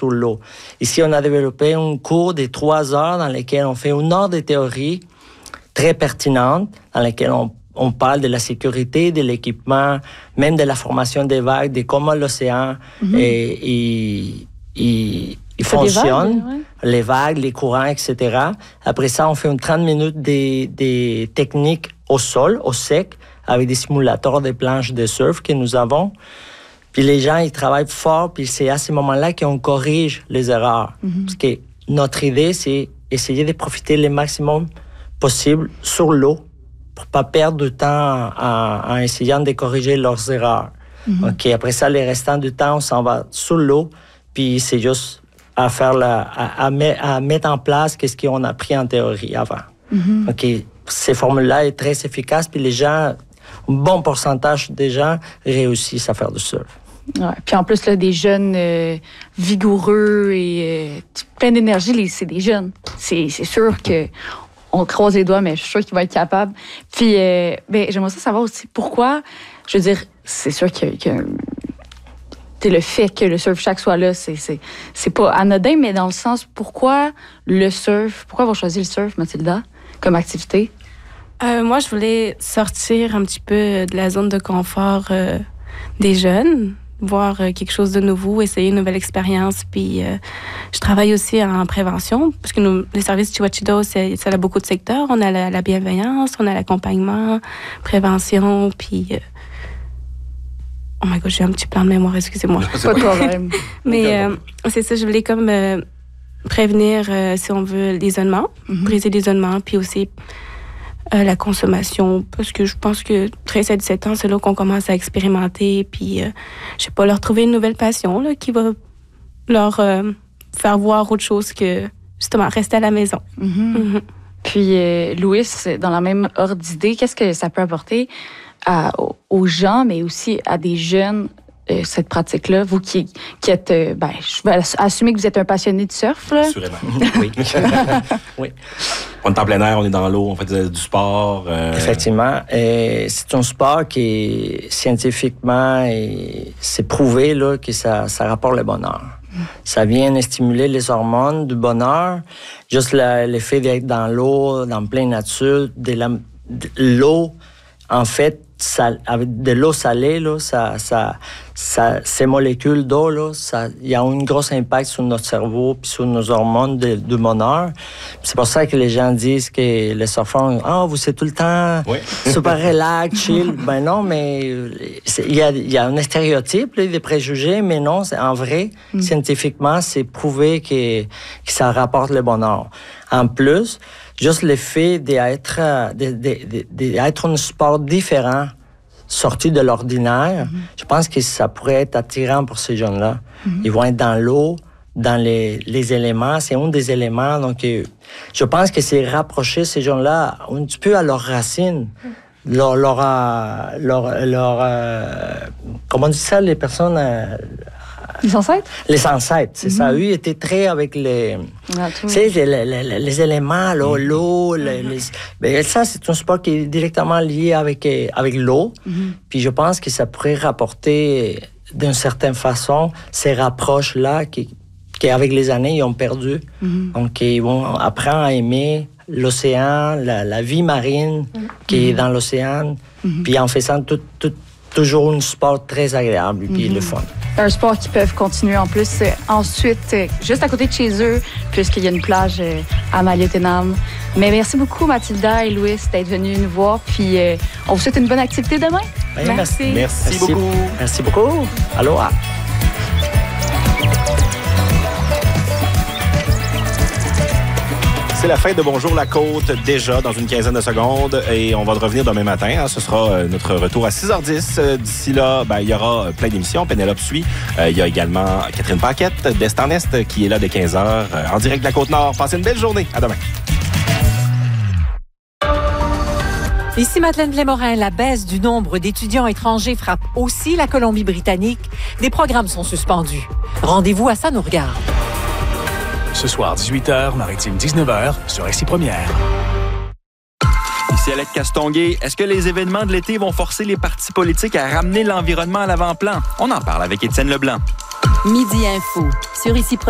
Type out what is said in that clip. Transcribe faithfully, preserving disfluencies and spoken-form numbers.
sous l'eau. Ici, on a développé un cours de trois heures dans lequel on fait une heure de théorie très pertinente, dans laquelle on, on parle de la sécurité, de l'équipement, même de la formation des vagues, de comment l'océan mm-hmm. est, il, il, il fonctionne, vagues, ouais. les vagues, les courants, et cetera. Après ça, on fait une trente minutes des de techniques au sol, au sec, avec des simulateurs de planches de surf que nous avons. Puis les gens, ils travaillent fort, puis c'est à ce moment-là qu'on corrige les erreurs. Mm-hmm. Parce que notre idée, c'est essayer de profiter le maximum possible sur l'eau pour pas perdre du temps en, en essayant de corriger leurs erreurs. Mm-hmm. OK, après ça, le restant du temps, on s'en va sur l'eau, puis c'est juste à faire la, à, à, met, à mettre en place qu'est-ce qu'on a appris en théorie avant. Mm-hmm. OK, ces formules-là sont très efficaces, puis les gens, un bon pourcentage des gens réussissent à faire du surf. Ouais. Puis en plus, là, des jeunes euh, vigoureux et euh, plein d'énergie, les, c'est des jeunes. C'est, c'est sûr que on croise les doigts, mais je suis sûre qu'il va être capable. Puis, euh, ben, j'aimerais ça savoir aussi pourquoi, je veux dire, c'est sûr que, que le fait que le Surf Shack soit là, c'est, c'est, c'est pas anodin, mais dans le sens, pourquoi le surf, pourquoi avoir choisi le surf, Mathilda, comme activité? Euh, moi, je voulais sortir un petit peu de la zone de confort euh, des jeunes, voir euh, quelque chose de nouveau, essayer une nouvelle expérience. Puis, euh, je travaille aussi en prévention, parce que nous, les services Chihuachido, c'est, ça a beaucoup de secteurs. On a la, la bienveillance, on a l'accompagnement, prévention, puis... Euh... Oh my God, j'ai un petit plan de mémoire, excusez-moi. Pas de problème. Mais euh, c'est ça, je voulais comme euh, prévenir, euh, si on veut, l'isolement, mm-hmm. briser l'isolement, puis aussi... Euh, la consommation, parce que je pense que treize à dix-sept ans, c'est là qu'on commence à expérimenter, puis, euh, je sais pas, leur trouver une nouvelle passion là, qui va leur euh, faire voir autre chose que, justement, rester à la maison. Mm-hmm. Mm-hmm. Puis, euh, Louis, dans la même ordre d'idée, qu'est-ce que ça peut apporter à, aux gens, mais aussi à des jeunes, euh, cette pratique-là? Vous qui, qui êtes, euh, ben, je vais assumer que vous êtes un passionné de surf, là. Assurément. Oui. Oui. On est en plein air, on est dans l'eau, on fait du sport. Euh... Effectivement. Et c'est un sport qui, scientifiquement, et c'est prouvé là, que ça, ça rapporte le bonheur. Mm. Ça vient stimuler les hormones du bonheur. Juste la, l'effet d'être dans l'eau, dans pleine nature, de, la, de l'eau, en fait, ça, avec de l'eau salée, là, ça, ça, ça, ces molécules d'eau, là, ça, il y a un gros impact sur notre cerveau puis sur nos hormones de, de bonheur. C'est pour ça que les gens disent que les surfeurs, ah, oh, vous êtes tout le temps oui. super relax, chill. Ben non, mais il y a, y a un stéréotype, là, des préjugés, mais non, c'est, en vrai, mm. scientifiquement, c'est prouvé que, que ça rapporte le bonheur. En plus, juste le fait d'être, d'être un sport différent, sorti de l'ordinaire, mm-hmm. je pense que ça pourrait être attirant pour ces jeunes-là. Mm-hmm. Ils vont être dans l'eau, dans les, les éléments. C'est un des éléments. Donc, euh, je pense que c'est rapprocher ces jeunes-là un petit peu à leurs racines. Mm-hmm. Leur, leur, euh, leur, leur euh, comment on dit ça, les personnes... Euh, Les ancêtres? Les ancêtres, c'est mm-hmm. ça. Eux, ils étaient très avec les... Tu sais, les, les, les, les éléments, là, mm-hmm. l'eau, les, mm-hmm. les... Ben, ça, c'est un sport qui est directement lié avec, avec l'eau. Mm-hmm. Puis je pense que ça pourrait rapporter, d'une certaine façon, ces rapproches-là qui, qui, avec les années, ils ont perdu. Mm-hmm. Donc, ils vont apprendre à aimer l'océan, la, la vie marine mm-hmm. qui est dans l'océan. Mm-hmm. Puis en faisant tout... tout toujours un sport très agréable et puis mm-hmm. le fun. Un sport qu'ils peuvent continuer en plus euh, ensuite, euh, juste à côté de chez eux, puisqu'il y a une plage euh, à Maliotenam. Mais merci beaucoup, Mathilda et Louis, d'être venus nous voir. Puis euh, on vous souhaite une bonne activité demain. Bien, merci. Merci. Merci. Merci beaucoup. Merci beaucoup. Aloha. C'est la fin de Bonjour la Côte, déjà dans une quinzaine de secondes. Et on va revenir demain matin. Hein. Ce sera euh, notre retour à six heures dix. Euh, d'ici là, ben, il y aura plein d'émissions. Pénélope suit. Euh, il y a également Catherine Paquette d'Est en Est qui est là dès quinze heures euh, en direct de la Côte-Nord. Passez une belle journée. À demain. Ici Madeleine Blais-Morin. La baisse du nombre d'étudiants étrangers frappe aussi la Colombie-Britannique. Des programmes sont suspendus. Rendez-vous à Ça nous regarde. Ce soir, dix-huit heures, Maritime dix-neuf heures, sur R C Première. Ici Alec Castonguay. Est-ce que les événements de l'été vont forcer les partis politiques à ramener l'environnement à l'avant-plan? On en parle avec Étienne Leblanc. Midi Info, sur Ici Première.